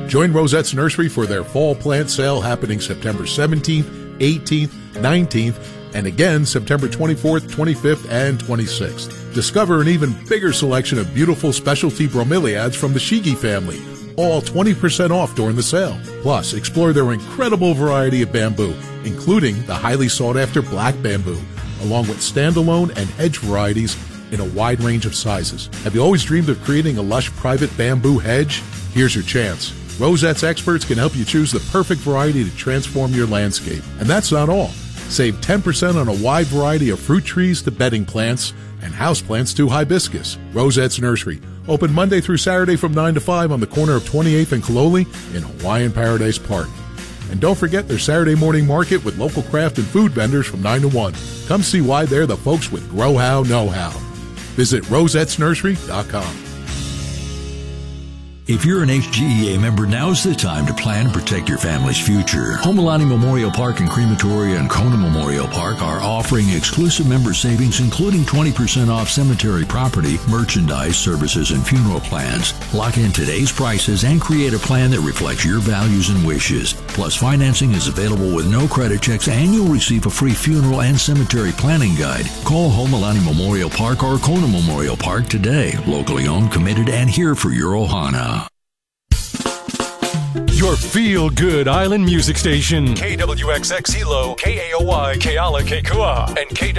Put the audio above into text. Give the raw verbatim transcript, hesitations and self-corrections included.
Join Rosette's Nursery for their fall plant sale happening September seventeenth, eighteenth, nineteenth, and again September twenty-fourth, twenty-fifth, and twenty-sixth. Discover an even bigger selection of beautiful specialty bromeliads from the Shigi family, all twenty percent off during the sale. Plus, explore their incredible variety of bamboo, including the highly sought-after black bamboo, along with standalone and hedge varieties in a wide range of sizes. Have you always dreamed of creating a lush private bamboo hedge? Here's your chance. Rosette's experts can help you choose the perfect variety to transform your landscape. And that's not all. Save ten percent on a wide variety of fruit trees to bedding plants and houseplants to hibiscus. Rosette's Nursery, open Monday through Saturday from nine to five on the corner of twenty-eighth and Kaloli in Hawaiian Paradise Park. And don't forget their Saturday morning market with local craft and food vendors from nine to one. Come see why they're the folks with Grow How, Know How. Visit rosettes nursery dot com. If you're an H G E A member, now's the time to plan and protect your family's future. Homilani Memorial Park and Crematoria and Kona Memorial Park are offering exclusive member savings, including twenty percent off cemetery property, merchandise, services, and funeral plans. Lock in today's prices and create a plan that reflects your values and wishes. Plus, financing is available with no credit checks, and you'll receive a free funeral and cemetery planning guide. Call Homilani Memorial Park or Kona Memorial Park today. Locally owned, committed, and here for your ohana. Your feel-good island music station. K W X X Hilo, K A O Y, Keala, Kekua, and K